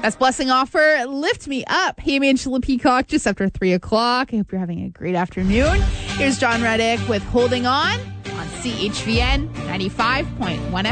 That's Blessing Offer, Lift Me Up. Hey, I'm Angela Peacock, just after 3 o'clock. I hope you're having a great afternoon. Here's John Reddick with Holding On CHVN 95.1